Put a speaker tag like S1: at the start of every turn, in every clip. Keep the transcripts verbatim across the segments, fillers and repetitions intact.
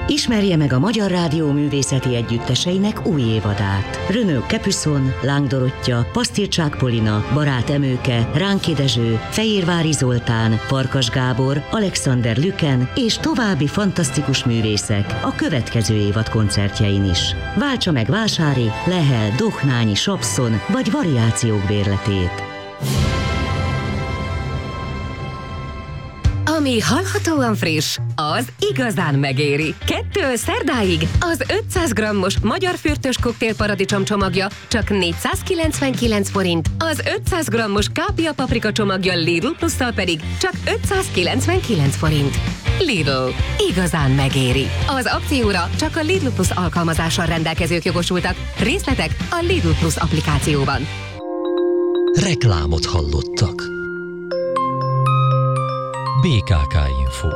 S1: Ismerje meg a Magyar Rádió művészeti együtteseinek új évadát. Renaud Capuçon, Láng Dorottya, Pasztircsák Polina, Barát Emőke, Ránki Dezső, Fehérvári Zoltán, Farkas Gábor, Alexander Lüken és további fantasztikus művészek a következő évad koncertjein is. Váltsa meg Vásári, Lehel, Dohnányi, Sapszon vagy variációk bérletét.
S2: Ami hallhatóan friss, az igazán megéri. Kettő szerdáig az ötszáz grammos magyar fürtös koktélparadicsom csomagja csak négyszázkilencvenkilenc forint, az ötszáz grammos kápia paprika csomagja Lidl Plusszal pedig csak ötszázkilencvenkilenc forint. Lidl. Igazán megéri. Az akcióra csak a Lidl Plus alkalmazással rendelkezők jogosultak. Részletek a Lidl Plus applikációban.
S3: Reklámot hallottak. bé ká ká Info.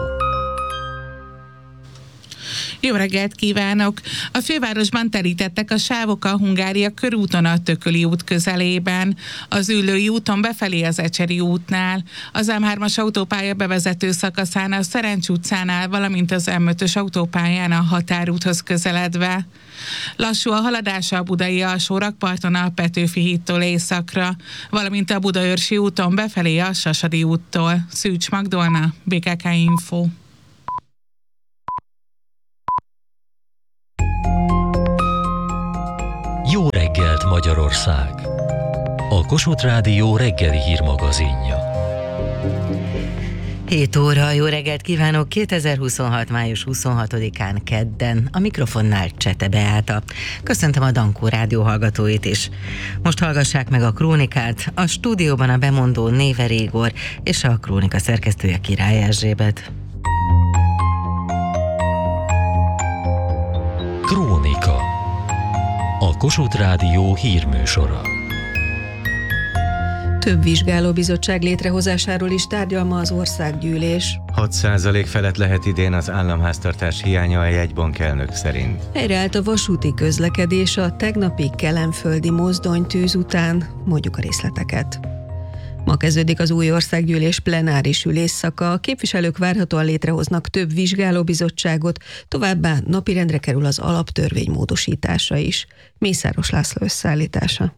S4: Jó reggelt kívánok! A fővárosban terítettek a sávok a Hungária körúton a Tököli út közelében, az Üllői úton befelé az Ecseri útnál, az em hármas autópálya bevezető szakaszán a Szerencs utcánál, valamint az em ötös autópályán a Határúthoz közeledve. Lassú a haladása a Budai alsórakparton a Petőfi hídtól északra, valamint a Budaörsi úton befelé a Sasadi úttól. Szűcs Magdolna, bé ká ká Info.
S3: Jó reggelt Magyarország! A Kossuth Rádió reggeli hírmagazinja.
S5: hét óra, jó reggelt kívánok! kétezer-huszonhat. május huszonhatodikán kedden a mikrofonnál Csete Beáta. Köszöntöm a Dankó Rádió hallgatóit is. Most hallgassák meg a krónikát, a stúdióban a bemondó Néver Igor és a krónika szerkesztője Király Erzsébet.
S3: Krónika. A Kossuth Rádió hírműsora.
S6: Több vizsgálóbizottság létrehozásáról is tárgyal ma az országgyűlés.
S7: hat százalék felett lehet idén az államháztartás hiánya a jegybank elnök szerint.
S6: Helyreállt a vasúti közlekedés a tegnapi kelenföldi mozdonytűz után, mondjuk a részleteket. Ma kezdődik az új országgyűlés plenáris ülésszaka, a képviselők várhatóan létrehoznak több vizsgálóbizottságot, továbbá napirendre kerül az alaptörvény módosítása is. Mészáros László összeállítása.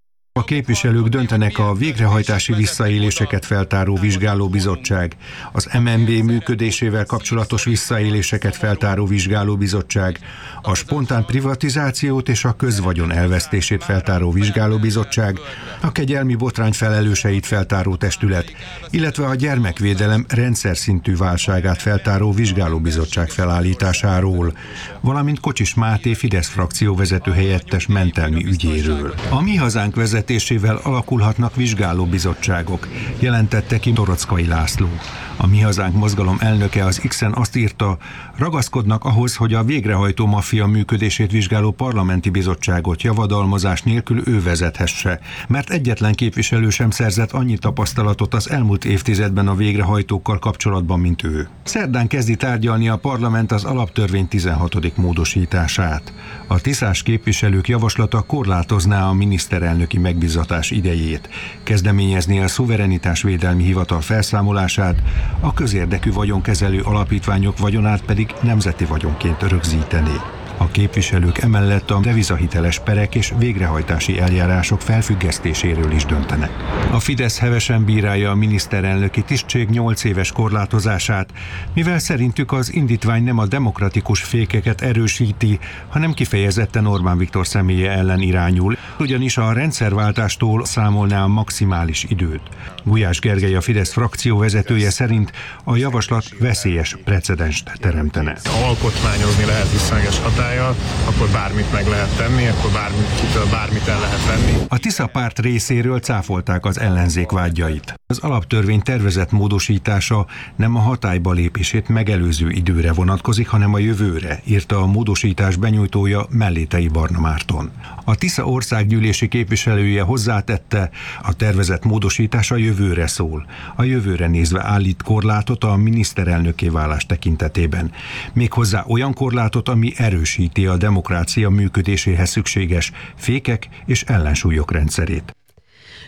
S8: A képviselők döntenek a végrehajtási visszaéléseket feltáró vizsgálóbizottság, az em en bé működésével kapcsolatos visszaéléseket feltáró vizsgálóbizottság, a spontán privatizációt és a közvagyon elvesztését feltáró vizsgálóbizottság, a kegyelmi botrány felelőseit feltáró testület, illetve a gyermekvédelem rendszer szintű válságát feltáró vizsgálóbizottság felállításáról, valamint Kocsis Máté Fidesz frakcióvezető helyettes mentelmi ügyéről. A Mi Hazánk vezetésével alakulhatnak vizsgálóbizottságok, jelentette ki Torockai László. A Mi Hazánk mozgalom elnöke az X-en azt írta, ragaszkodnak ahhoz, hogy a végrehajtó maffia működését vizsgáló parlamenti bizottságot javadalmazás nélkül ő vezethesse, mert egyetlen képviselő sem szerzett annyi tapasztalatot az elmúlt évtizedben a végrehajtókkal kapcsolatban, mint ő. Szerdán kezdi tárgyalni a parlament az alaptörvény tizenhatodik módosítását. A tiszás képviselők javaslata korlátozná a miniszterelnöki megbízatás idejét, kezdeményezni a szuverenitásvédelmi hivatal felszámolását, a közérdekű vagyonkezelő alapítványok vagyonát pedig nemzeti vagyonként rögzíteni. A képviselők emellett a devizahiteles perek és végrehajtási eljárások felfüggesztéséről is döntenek. A Fidesz hevesen bírálja a miniszterelnöki tisztség nyolc éves korlátozását, mivel szerintük az indítvány nem a demokratikus fékeket erősíti, hanem kifejezetten Orbán Viktor személye ellen irányul, ugyanis a rendszerváltástól számolná a maximális időt. Gulyás Gergely, a Fidesz frakció vezetője szerint a javaslat veszélyes precedenst teremtene.
S9: Alkotmányozni lehet visszaengedés hatállyal, akkor bármit meg lehet tenni, akkor bármit, kitől bármit el lehet venni.
S8: A Tisza párt részéről cáfolták az ellenzék vágyait. Az alaptörvény tervezett módosítása nem a hatályba lépését megelőző időre vonatkozik, hanem a jövőre, írta a módosítás benyújtója Mellétei Barna Márton. A Tisza országgyűlési képviselője hozzátette, a tervezett módosítás a jövőre szól. A jövőre nézve állít korlátot a miniszterelnökké válás tekintetében. Méghozzá olyan korlátot, ami erősíti a demokrácia működéséhez szükséges fékek és ellensúlyok rendszerét.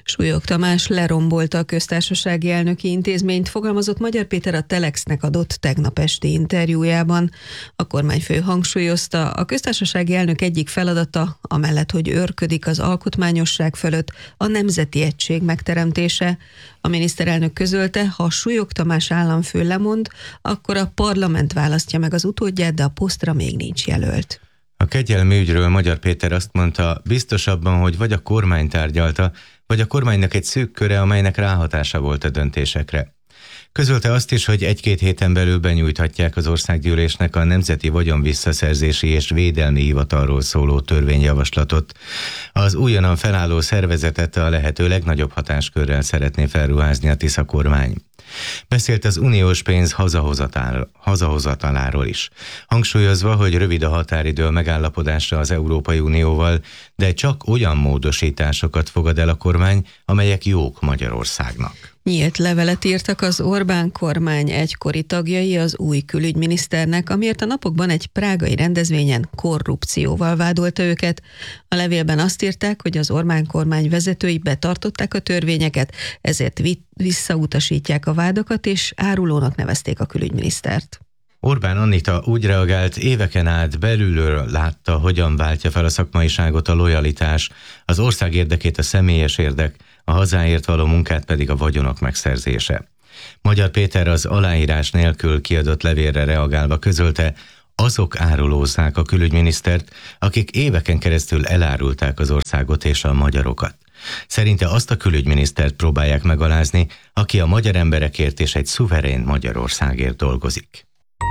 S6: Súlyog Tamás lerombolta a köztársasági elnöki intézményt, fogalmazott Magyar Péter a Telexnek adott tegnap esti interjújában. A kormányfő hangsúlyozta, a köztársasági elnök egyik feladata, amellett, hogy őrködik az alkotmányosság fölött, a nemzeti egység megteremtése. A miniszterelnök közölte, ha Súlyog Tamás államfő lemond, akkor a parlament választja meg az utódját, de a posztra még nincs jelölt.
S7: A kegyelmi ügyről Magyar Péter azt mondta, biztos abban, hogy vagy a kormány tárgyalta, vagy a kormánynak egy szűk köre, amelynek ráhatása volt a döntésekre. Közölte azt is, hogy egy-két héten belül benyújthatják az országgyűlésnek a Nemzeti Vagyonvisszaszerzési és Védelmi Hivatalról szóló törvényjavaslatot. Az újonnan felálló szervezetet a lehető legnagyobb hatáskörrel szeretné felruházni a Tisza kormány. Beszélt az uniós pénz hazahozataláról is, hangsúlyozva, hogy rövid a határidő a megállapodásra az Európai Unióval, de csak olyan módosításokat fogad el a kormány, amelyek jók Magyarországnak.
S6: Nyílt levelet írtak az Orbán kormány egykori tagjai az új külügyminiszternek, amiért a napokban egy prágai rendezvényen korrupcióval vádolta őket. A levélben azt írták, hogy az Orbán kormány vezetői betartották a törvényeket, ezért visszautasítják a vádakat, és árulónak nevezték a külügyminisztert.
S7: Orbán Anita úgy reagált, éveken át belülről látta, hogyan váltja fel a szakmaiságot a lojalitás, az ország érdekét a személyes érdek, a hazáért való munkát pedig a vagyonok megszerzése. Magyar Péter az aláírás nélkül kiadott levélre reagálva közölte, azok árulózzák a külügyminisztert, akik éveken keresztül elárulták az országot és a magyarokat. Szerinte azt a külügyminisztert próbálják megalázni, aki a magyar emberekért és egy szuverén Magyarországért dolgozik.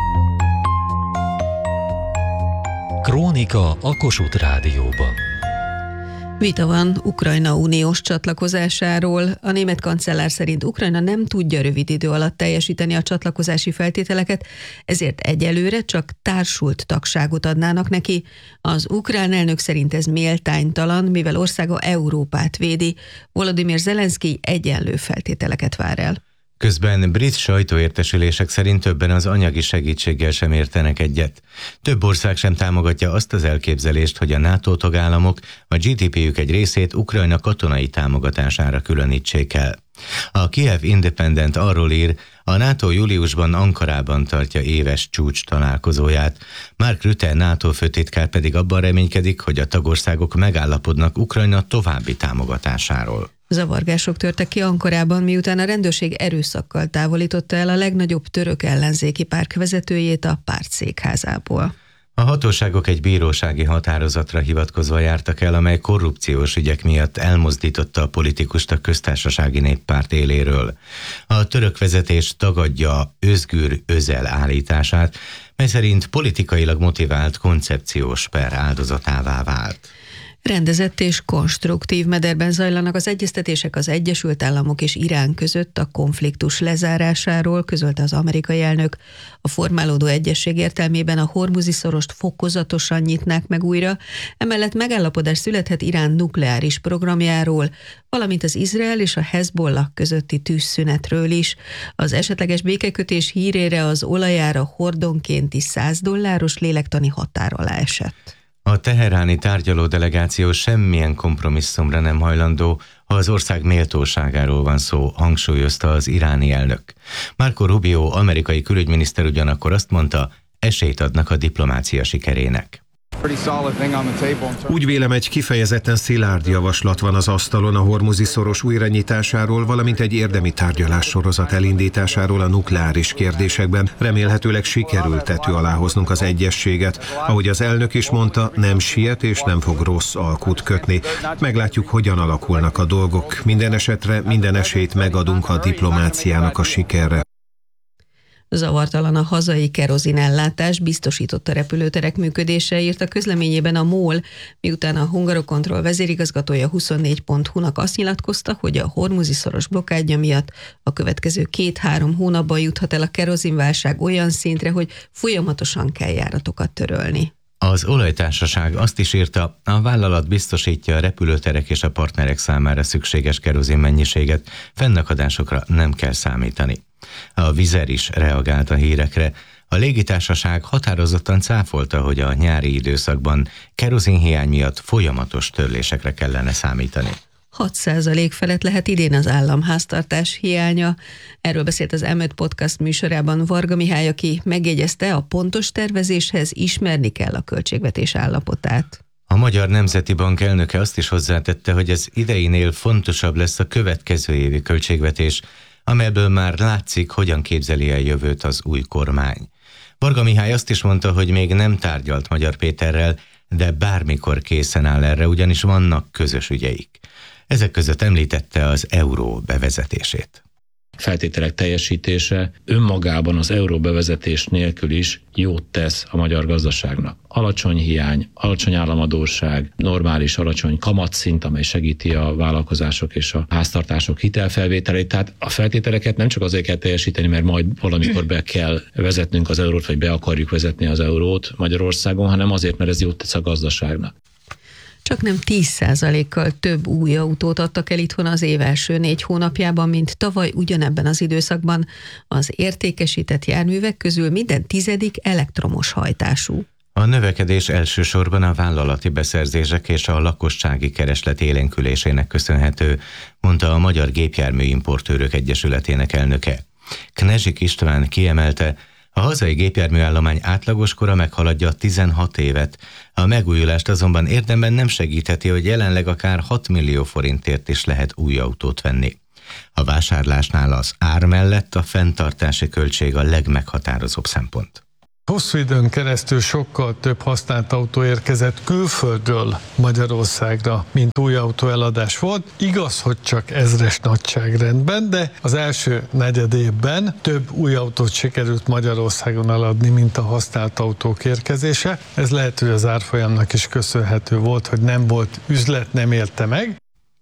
S3: Krónika a Kossuth Rádióban.
S6: Vita van Ukrajna uniós csatlakozásáról. A német kancellár szerint Ukrajna nem tudja rövid idő alatt teljesíteni a csatlakozási feltételeket, ezért egyelőre csak társult tagságot adnának neki. Az ukrán elnök szerint ez méltánytalan, mivel országa Európát védi. Volodymyr Zelenszkij egyenlő feltételeket vár el.
S7: Közben brit sajtóértesülések szerint többen az anyagi segítséggel sem értenek egyet. Több ország sem támogatja azt az elképzelést, hogy a NATO tagállamok a gé dé pé-jük egy részét Ukrajna katonai támogatására különítsék el. A Kiev Independent arról ír, a NATO júliusban Ankarában tartja éves csúcs találkozóját. Mark Rutte NATO főtitkár pedig abban reménykedik, hogy a tagországok megállapodnak Ukrajna további támogatásáról.
S6: Zavargások törtek ki Ankarában, miután a rendőrség erőszakkal távolította el a legnagyobb török ellenzéki párt vezetőjét a párt székházából.
S7: A hatóságok egy bírósági határozatra hivatkozva jártak el, amely korrupciós ügyek miatt elmozdította a politikust a köztársasági néppárt éléről. A török vezetés tagadja Özgür Özel állítását, mely szerint politikailag motivált koncepciós per áldozatává vált.
S6: Rendezett és konstruktív mederben zajlanak az egyeztetések az Egyesült Államok és Irán között a konfliktus lezárásáról, közölte az amerikai elnök. A formálódó egyezség értelmében a Hormuzi szorost fokozatosan nyitnák meg újra, emellett megállapodás születhet Irán nukleáris programjáról, valamint az Izrael és a Hezbollah közötti tűzszünetről is. Az esetleges békekötés hírére az olajára hordonkénti száz dolláros lélektani határ alá esett.
S7: A teheráni tárgyaló delegáció semmilyen kompromisszumra nem hajlandó, ha az ország méltóságáról van szó, hangsúlyozta az iráni elnök. Marco Rubio, amerikai külügyminiszter ugyanakkor azt mondta, esélyt adnak a diplomácia sikerének.
S8: Úgy vélem, egy kifejezetten szilárd javaslat van az asztalon a Hormuzi szoros újranyitásáról, valamint egy érdemi tárgyalássorozat elindításáról a nukleáris kérdésekben. Remélhetőleg sikerül tető alá hoznunk az egyezséget. Ahogy az elnök is mondta, nem siet és nem fog rossz alkut kötni. Meglátjuk, hogyan alakulnak a dolgok. Minden esetre minden esélyt megadunk a diplomáciának a sikerre.
S6: Zavartalan a hazai kerozinellátás, biztosította repülőterek működése, írt a közleményében a MOL, miután a Hungarocontrol vezérigazgatója huszonnégy pont hu-nak azt nyilatkozta, hogy a Hormuzi szoros blokkádja miatt a következő két-három hónapban juthat el a kerozinválság olyan szintre, hogy folyamatosan kell járatokat törölni.
S7: Az olajtársaság azt is írta, a vállalat biztosítja a repülőterek és a partnerek számára szükséges kerozin mennyiséget, fennakadásokra nem kell számítani. A Vizer is reagált a hírekre. A légitársaság határozottan cáfolta, hogy a nyári időszakban kerozinhiány miatt folyamatos törlésekre kellene számítani.
S6: hat százalék felett lehet idén az államháztartás hiánya. Erről beszélt az em öt Podcast műsorában Varga Mihály, aki megjegyezte, a pontos tervezéshez ismerni kell a költségvetés állapotát.
S7: A Magyar Nemzeti Bank elnöke azt is hozzátette, hogy az ideinél fontosabb lesz a következő évi költségvetés, amelyből már látszik, hogyan képzeli el jövőt az új kormány. Varga Mihály azt is mondta, hogy még nem tárgyalt Magyar Péterrel, de bármikor készen áll erre, ugyanis vannak közös ügyeik. Ezek között említette az euró bevezetését.
S10: Feltételek teljesítése önmagában az euró bevezetés nélkül is jót tesz a magyar gazdaságnak. Alacsony hiány, alacsony államadósság, normális alacsony kamatszint, amely segíti a vállalkozások és a háztartások hitelfelvételét. Tehát a feltételeket nem csak azért kell teljesíteni, mert majd valamikor be kell vezetnünk az eurót, vagy be akarjuk vezetni az eurót Magyarországon, hanem azért, mert ez jót tesz a gazdaságnak.
S6: Csak nem tíz százalékkal több új autót adtak el itthon az év első négy hónapjában, mint tavaly ugyanebben az időszakban. Az értékesített járművek közül minden tizedik elektromos hajtású.
S7: A növekedés elsősorban a vállalati beszerzések és a lakossági kereslet élénkülésének köszönhető, mondta a Magyar Gépjárműimportőrök Egyesületének elnöke. Knezsik István kiemelte, a hazai gépjárműállomány átlagos kora meghaladja tizenhat évet. A megújulást azonban érdemben nem segítheti, hogy jelenleg akár hat millió forintért is lehet új autót venni. A vásárlásnál az ár mellett a fenntartási költség a legmeghatározóbb szempont.
S11: Hosszú időn keresztül sokkal több használt autó érkezett külföldről Magyarországra, mint új autó eladás volt. Igaz, hogy csak ezres nagyságrendben, de az első negyed évben több új autót sikerült Magyarországon eladni, mint a használt autók érkezése. Ez lehet, hogy az árfolyamnak is köszönhető volt, hogy nem volt üzlet, nem élte meg.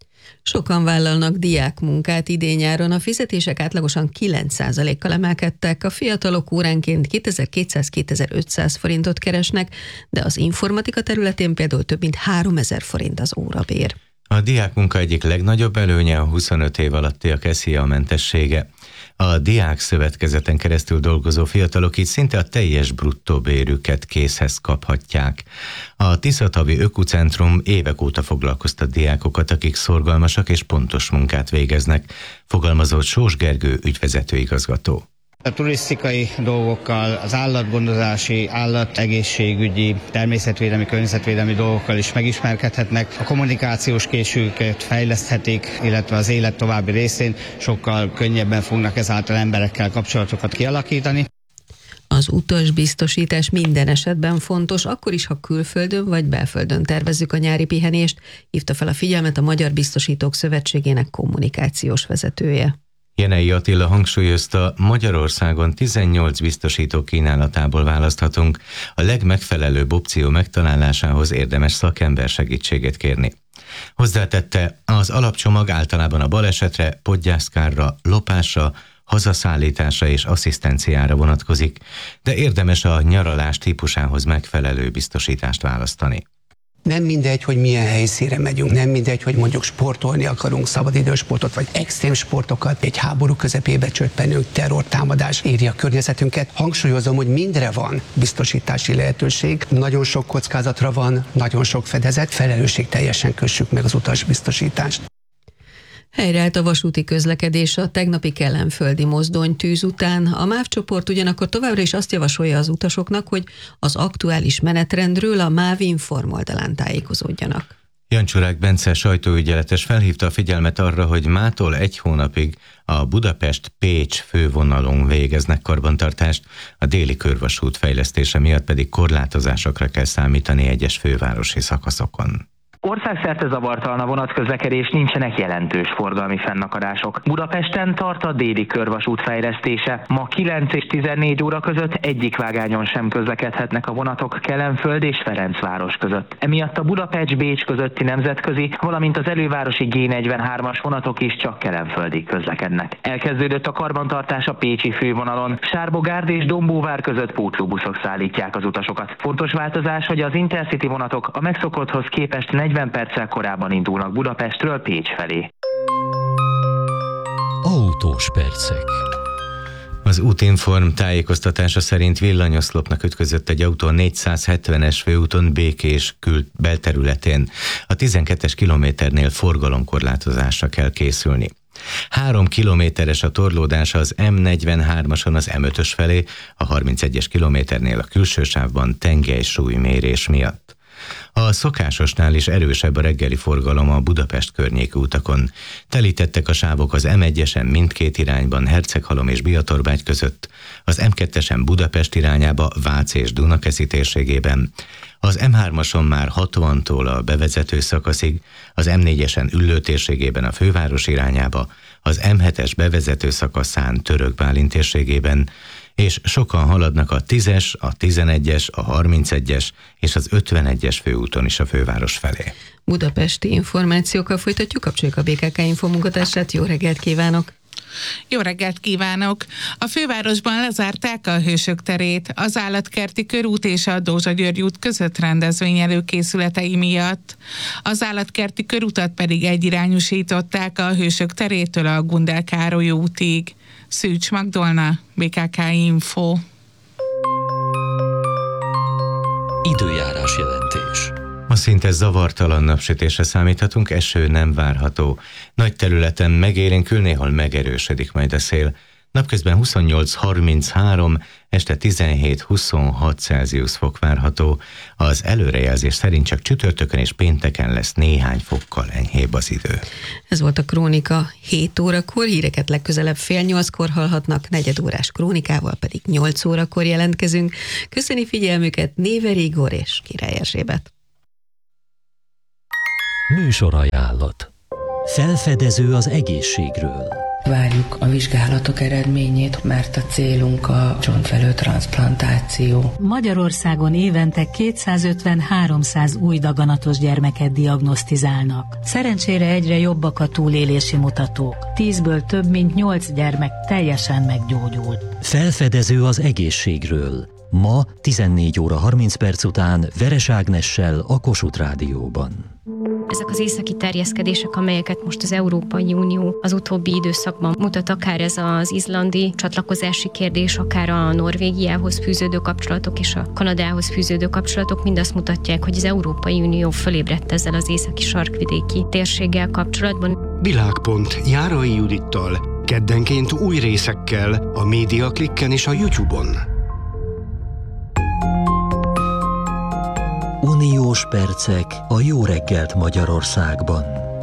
S6: Sokan vállalnak diákmunkát idén-nyáron, a fizetések átlagosan kilenc százalékkal emelkedtek, a fiatalok óránként kétezer-kétszáz-kétezer-ötszáz forintot keresnek, de az informatika területén például több mint háromezer forint az órabér.
S7: A diákmunka egyik legnagyobb előnye a huszonöt év alattiak es zé á mentessége. A diák szövetkezeten keresztül dolgozó fiatalok így szinte a teljes bruttó bérüket készhez kaphatják. A Tiszatavi Ökucentrum évek óta foglalkoztat diákokat, akik szorgalmasak és pontos munkát végeznek, fogalmazott Sós Gergő ügyvezetőigazgató.
S12: A turisztikai dolgokkal, az állatgondozási, állategészségügyi, természetvédelmi, környezetvédelmi dolgokkal is megismerkedhetnek. A kommunikációs készségüket fejleszthetik, illetve az élet további részén sokkal könnyebben fognak ezáltal emberekkel kapcsolatokat kialakítani.
S6: Az utasbiztosítás minden esetben fontos, akkor is, ha külföldön vagy belföldön tervezzük a nyári pihenést, hívta fel a figyelmet a Magyar Biztosítók Szövetségének kommunikációs vezetője.
S7: Jenei Attila hangsúlyozta, Magyarországon tizennyolc biztosító kínálatából választhatunk, a legmegfelelőbb opció megtalálásához érdemes szakember segítségét kérni. Hozzátette, az alapcsomag általában a balesetre, podgyászkárra, lopásra, hazaszállításra és asszisztenciára vonatkozik, de érdemes a nyaralás típusához megfelelő biztosítást választani.
S13: Nem mindegy, hogy milyen helyszínre megyünk, nem mindegy, hogy mondjuk sportolni akarunk, szabadidősportot vagy extrém sportokat, egy háború közepébe csöppenünk, terrortámadás éri a környezetünket. Hangsúlyozom, hogy mindre van biztosítási lehetőség, nagyon sok kockázatra van, nagyon sok fedezet, felelősségteljesen kössük meg az utasbiztosítást.
S6: Helyreállt a vasúti közlekedés a tegnapi kellenföldi mozdonytűz után. A MÁV csoport ugyanakkor továbbra is azt javasolja az utasoknak, hogy az aktuális menetrendről a MÁV Inform oldalán tájékozódjanak.
S7: Jancsurák Bence sajtóügyeletes felhívta a figyelmet arra, hogy mától egy hónapig a Budapest-Pécs fővonalon végeznek karbantartást, a déli körvasút fejlesztése miatt pedig korlátozásokra kell számítani egyes fővárosi szakaszokon.
S14: Országszerte zavartalan a vonatközlekedés, nincsenek jelentős forgalmi fennakadások. Budapesten tart a déli körvasút fejlesztése. Ma kilenc és tizennégy óra között egyik vágányon sem közlekedhetnek a vonatok Kelenföld és Ferencváros között. Emiatt a Budapest-Bécs közötti nemzetközi, valamint az elővárosi G negyvenhármas vonatok is csak kelenföldig közlekednek. Elkezdődött a karbantartás a pécsi fővonalon. Sárbogárd és Dombóvár között pótlóbuszok szállítják az utasokat. Fontos változás, hogy az Intercity vonatok a megszokotthoz képest negyven perccel korábban indulnak Budapestről Pécs felé.
S3: Autós percek.
S7: Az Útinform tájékoztatása szerint villanyoszlopnak ütközött egy autó a négyszázhetvenes főúton Békés kül belterületén. A tizenkettes kilométernél forgalomkorlátozásra kell készülni. Három kilométeres a torlódása az em negyvenhármason az em ötös felé, a harmincegyes kilométernél a külső sávban tengelysúlymérés miatt. A szokásosnál is erősebb a reggeli forgalom a Budapest környéki utakon. Telítettek a sávok az em egyesen mindkét irányban Herceghalom és Biatorbágy között, az em kettesen Budapest irányába Vác és Dunakeszi térségében, az em hármason már hatvantól a bevezető szakaszig, az em négyesen Üllő térségében a főváros irányába, az em hetes bevezető szakaszán Török Bálint térségében, és sokan haladnak a tízes, a tizenegyes, a harmincegyes és az ötvenegyes főúton is a főváros felé.
S6: Budapesti információkkal folytatjuk, kapcsoljuk a bé ká ká Info munkatársát. Jó reggelt kívánok!
S4: Jó reggelt kívánok! A fővárosban lezárták a Hősök terét az Állatkerti körút és a Dózsa György út között rendezvény előkészületei miatt. Az Állatkerti körutat pedig egyirányúsították a Hősök terétől a Gundel Károly útig. Szűcs Magdolna, bé ká ká Info.
S3: Időjárás jelentés.
S7: Ma szinte zavartalan napsütésre számíthatunk, eső nem várható. Nagy területen megélénkül, néhol megerősödik majd a szél. Napközben huszonnyolc harminchárom, este tizenhét huszonhat Celsius fok várható. Az előrejelzés szerint csak csütörtökön és pénteken lesz néhány fokkal enyhébb az idő.
S6: Ez volt a Krónika hét órakor, híreket legközelebb fél nyolckor hallhatnak, negyed órás krónikával pedig nyolc órakor jelentkezünk. Köszöni figyelmüket Néver Igor és Király Erzsébet.
S3: Műsorajánlat. Felfedező az egészségről.
S15: Várjuk a vizsgálatok eredményét, mert a célunk a csontvelő transzplantáció.
S16: Magyarországon évente kétszázötven-háromszáz új daganatos gyermeket diagnosztizálnak. Szerencsére egyre jobbak a túlélési mutatók. Tízből több mint nyolc gyermek teljesen meggyógyul.
S3: Felfedező az egészségről. Ma tizennégy óra harminc perc után Veres Ágnessel a Kossuth Rádióban.
S17: Ezek az északi terjeszkedések, amelyeket most az Európai Unió az utóbbi időszakban mutat, akár ez az izlandi csatlakozási kérdés, akár a Norvégiához fűződő kapcsolatok és a Kanadához fűződő kapcsolatok, mind azt mutatják, hogy az Európai Unió fölébredt ezzel az északi sarkvidéki térséggel kapcsolatban.
S18: Világpont Járai Judittal, keddenként új részekkel a Média Klikken és a YouTube-on.
S3: Uniós percek a jó reggelt Magyarországban.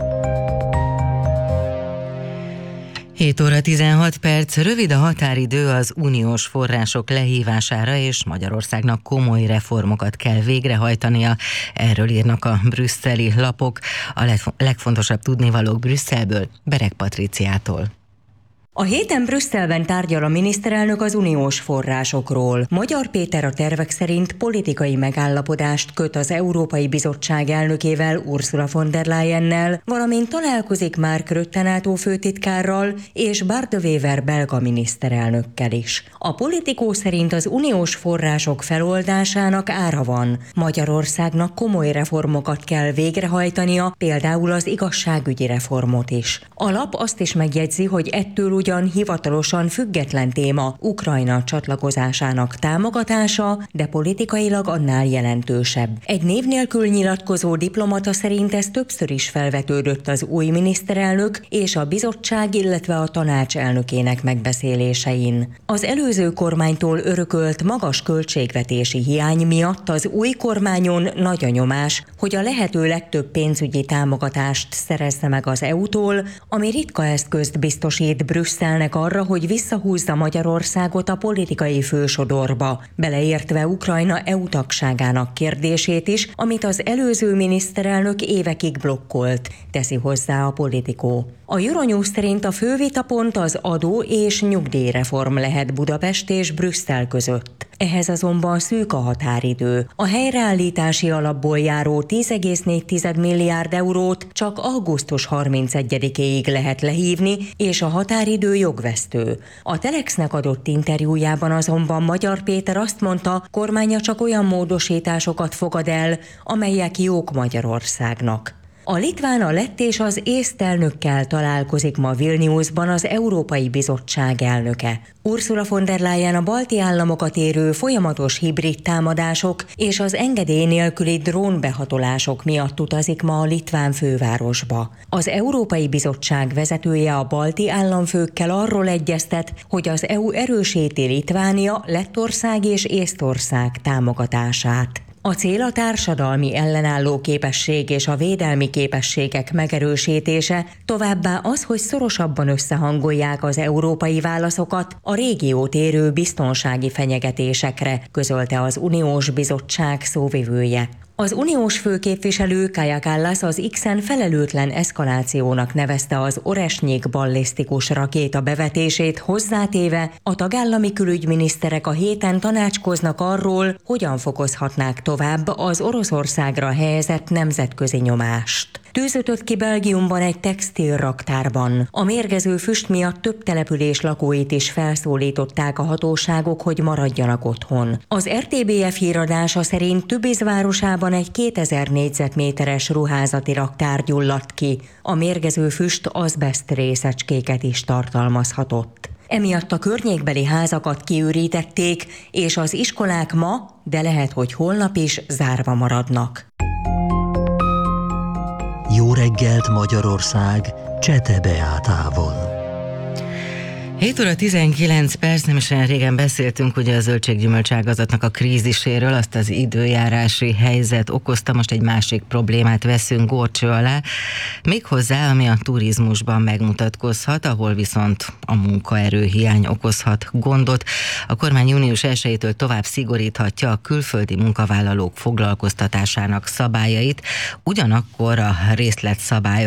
S5: hét óra tizenhat perc, rövid a határidő az uniós források lehívására, és Magyarországnak komoly reformokat kell végrehajtania. Erről írnak a brüsszeli lapok. A legfontosabb tudnivalók Brüsszelből, Bereg Patriciától.
S19: A héten Brüsszelben tárgyal a miniszterelnök az uniós forrásokról. Magyar Péter a tervek szerint politikai megállapodást köt az Európai Bizottság elnökével, Ursula von der Leyennel, valamint találkozik Mark Rutte NATO főtitkárral és Bart de Wever belga miniszterelnökkel is. A Politikó szerint az uniós források feloldásának ára van. Magyarországnak komoly reformokat kell végrehajtania, például az igazságügyi reformot is. A lap azt is megjegyzi, hogy ettől ugyan hivatalosan független téma Ukrajna csatlakozásának támogatása, de politikailag annál jelentősebb. Egy név nélkül nyilatkozó diplomata szerint ez többször is felvetődött az új miniszterelnök és a bizottság, illetve a tanács elnökének megbeszélésein. Az előző kormánytól örökölt magas költségvetési hiány miatt az új kormányon nagy a nyomás, hogy a lehető legtöbb pénzügyi támogatást szerezze meg az é u-tól, ami ritka eszközt biztosít Brüsszelnek arra, hogy visszahúzza Magyarországot a politikai fősodorba, beleértve Ukrajna é u tagságának kérdését is, amit az előző miniszterelnök évekig blokkolt, teszi hozzá a Politikó. A Euronews szerint a fő vitapont az adó és nyugdíjreform lehet Budapest és Brüsszel között. Ehhez azonban szűk a határidő. A helyreállítási alapból járó tíz egész négy milliárd eurót csak augusztus harmincegyedikéig lehet lehívni, és a határidő jogvesztő. A Telexnek adott interjújában azonban Magyar Péter azt mondta, kormánya csak olyan módosításokat fogad el, amelyek jók Magyarországnak. A litván, a lett és az észt elnökkel találkozik ma Vilniusban az Európai Bizottság elnöke. Ursula von der Leyen a balti államokat érő folyamatos hibrid támadások és az engedély nélküli drónbehatolások miatt utazik ma a litván fővárosba. Az Európai Bizottság vezetője a balti államfőkkel arról egyeztet, hogy az é u erősíti Litvánia, Lettország és Észtország támogatását. A cél a társadalmi ellenálló képesség és a védelmi képességek megerősítése, továbbá az, hogy szorosabban összehangolják az európai válaszokat a régiót érő biztonsági fenyegetésekre, közölte az Uniós Bizottság szóvivője. Az uniós főképviselő Kaja Kallas az X-en felelőtlen eszkalációnak nevezte az Oresnyik ballisztikus rakéta bevetését, hozzátéve, a tagállami külügyminiszterek a héten tanácskoznak arról, hogyan fokozhatnák tovább az Oroszországra helyezett nemzetközi nyomást. Tűzötött ki Belgiumban egy textilraktárban. A mérgező füst miatt több település lakóit is felszólították a hatóságok, hogy maradjanak otthon. Az er té bé ef híradása szerint Tübisz városában egy kétezer négyzetméteres ruházati raktár gyulladt ki. A mérgező füst azbeszt részecskéket is tartalmazhatott. Emiatt a környékbeli házakat kiürítették, és az iskolák ma, de lehet, hogy holnap is zárva maradnak.
S3: Jó reggelt Magyarország, Csete Beátával.
S5: hét óra tizenkilenc perc, nem is olyan régen beszéltünk ugye a zöldséggyümölcs ágazatnak a kríziséről, azt az időjárási helyzet okozta, most egy másik problémát veszünk górcső alá, méghozzá, ami a turizmusban megmutatkozhat, ahol viszont a munkaerőhiány okozhat gondot. A kormány június elsejétől tovább szigoríthatja a külföldi munkavállalók foglalkoztatásának szabályait, ugyanakkor a részletszabályok